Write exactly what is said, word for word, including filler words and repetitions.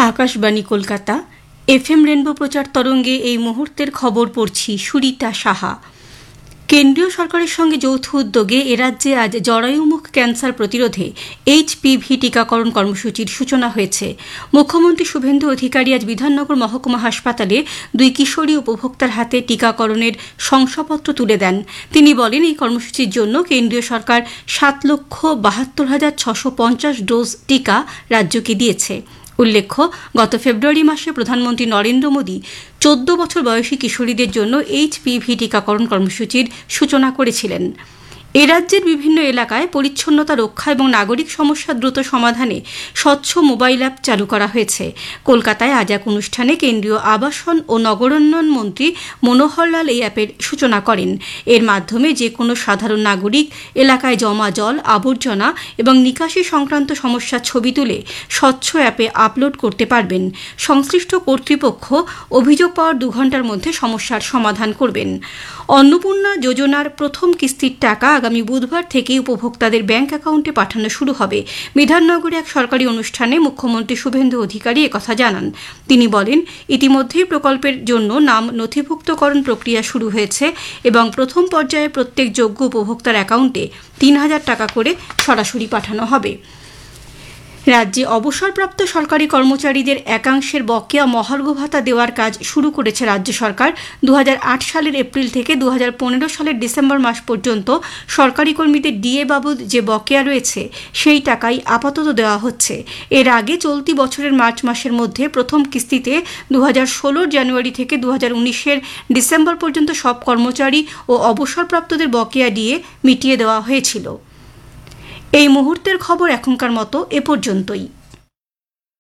Akashvani Kolkata FM rainbow প্রচার তরঙ্গে এই মুহূর্তের খবর পড়ছি সুরিতা সাহা। কেন্দ্রীয় সরকারের সঙ্গে যৌথ উদ্যোগে এরাজ্যে আজ জরায়ুমুখ ক্যান্সার প্রতিরোধে এইচপিভি টিকাকরণ কর্মসূচির সূচনা হয়েছে। মুখ্যমন্ত্রী শুভেন্দু অধিকারী আজ বিধাননগর মহকুমা হাসপাতালে দুই কিশোরী উপভোক্তার হাতে টিকাকরণের শংসাপত্র তুলে দেন। তিনি বলেন, এই কর্মসূচির জন্য কেন্দ্রীয় সরকার সাত লক্ষ বাহাত্তর হাজার ছশো পঞ্চাশ ডোজ টিকা রাজ্যকে দিয়েছে। উল্লেখ্য, গত ফেব্রুয়ারি মাসে প্রধানমন্ত্রী নরেন্দ্র মোদী চোদ্দ বছর বয়সী কিশোরীদের জন্য এইচপিভি টিকাকরণ কর্মসূচির সূচনা করেছিলেন। এ রাজ্যের বিভিন্ন এলাকায় পরিচ্ছন্নতা রক্ষা এবং নাগরিক সমস্যা দ্রুত সমাধানে স্বচ্ছ মোবাইল অ্যাপ চালু করা হয়েছে। কলকাতায় আজ এক অনুষ্ঠানে কেন্দ্রীয় আবাসন ও নগরোন্নয়ন মন্ত্রী মনোহর লাল এই অ্যাপের সূচনা করেন। এর মাধ্যমে যে কোনো সাধারণ নাগরিক এলাকায় জমা জল, আবর্জনা এবং নিকাশি সংক্রান্ত সমস্যার ছবি তুলে স্বচ্ছ অ্যাপে আপলোড করতে পারবেন। সংশ্লিষ্ট কর্তৃপক্ষ অভিযোগ পাওয়ার দু ঘন্টার মধ্যে সমস্যার সমাধান করবেন। অন্নপূর্ণা যোজনার প্রথম কিস্তির টাকা আগামী বুধবার থেকে উপভোক্তাদের ব্যাংক অ্যাকাউন্টে পাঠানো শুরু হবে। বিধাননগরে এক সরকারি অনুষ্ঠানে মুখ্যমন্ত্রী শুভেন্দু অধিকারী একথা জানান। তিনি বলেন, ইতিমধ্যেই প্রকল্পের জন্য নাম নথিভুক্তকরণ প্রক্রিয়া শুরু হয়েছে এবং প্রথম পর্যায়ে প্রত্যেক যোগ্য উপভোক্তার অ্যাকাউন্টে তিন হাজার টাকা করে সরাসরি পাঠানো হবে। রাজ্যে অবসরপ্রাপ্ত সরকারি কর্মচারীদের একাংশের বকেয়া মহার্ঘ ভাতা দেওয়ার কাজ শুরু করেছে রাজ্য সরকার। দু হাজার আট সালের এপ্রিল থেকে দু হাজার পনেরো সালের ডিসেম্বর মাস পর্যন্ত সরকারি কর্মীদের ডিএ বাবদ যে বকেয়া রয়েছে সেই টাকাই আপাতত দেওয়া হচ্ছে। এর আগে চলতি বছরের মার্চ মাসের মধ্যে প্রথম কিস্তিতে দু হাজার ষোলোর জানুয়ারি থেকে দু হাজার উনিশের ডিসেম্বর পর্যন্ত সব কর্মচারী ও অবসরপ্রাপ্তদের বকেয়া ডিএ মিটিয়ে দেওয়া হয়েছিল। এই মুহূর্তের খবর এখনকার মতো এ পর্যন্তই।